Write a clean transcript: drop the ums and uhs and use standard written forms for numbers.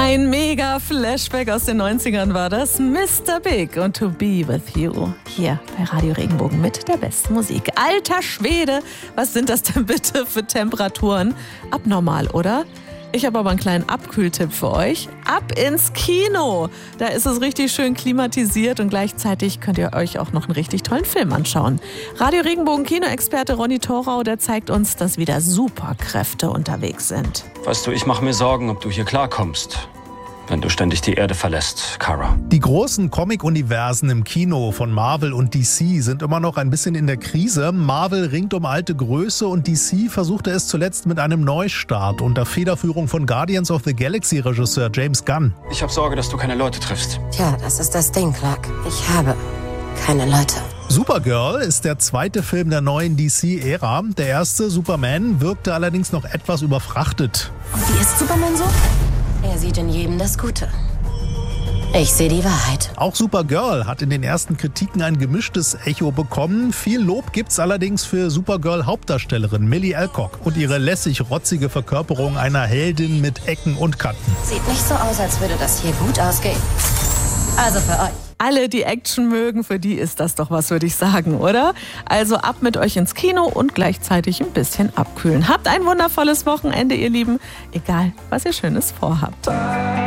Ein mega Flashback aus den 90ern war das. Mr. Big und To Be With You. Hier bei Radio Regenbogen mit der besten Musik. Alter Schwede, was sind das denn bitte für Temperaturen? Abnormal, oder? Ich habe aber einen kleinen Abkühltipp für euch. Ab ins Kino! Da ist es richtig schön klimatisiert und gleichzeitig könnt ihr euch auch noch einen richtig tollen Film anschauen. Radio Regenbogen Kinoexperte Ronny Thorau, der zeigt uns, dass wieder Superkräfte unterwegs sind. Weißt du, ich mache mir Sorgen, ob du hier klarkommst, wenn du ständig die Erde verlässt, Kara. Die großen Comic-Universen im Kino von Marvel und DC sind immer noch ein bisschen in der Krise. Marvel ringt um alte Größe und DC versuchte es zuletzt mit einem Neustart unter Federführung von Guardians of the Galaxy-Regisseur James Gunn. Ich habe Sorge, dass du keine Leute triffst. Tja, das ist das Ding, Clark. Ich habe keine Leute. Supergirl ist der zweite Film der neuen DC-Ära. Der erste, Superman, wirkte allerdings noch etwas überfrachtet. Und wie ist Superman so? Er sieht in jedem das Gute. Ich sehe die Wahrheit. Auch Supergirl hat in den ersten Kritiken ein gemischtes Echo bekommen. Viel Lob gibt's allerdings für Supergirl-Hauptdarstellerin Millie Alcock und ihre lässig-rotzige Verkörperung einer Heldin mit Ecken und Kanten. Sieht nicht so aus, als würde das hier gut ausgehen. Also für euch. Alle, die Action mögen, für die ist das doch was, würde ich sagen, oder? Also ab mit euch ins Kino und gleichzeitig ein bisschen abkühlen. Habt ein wundervolles Wochenende, ihr Lieben. Egal, was ihr Schönes vorhabt.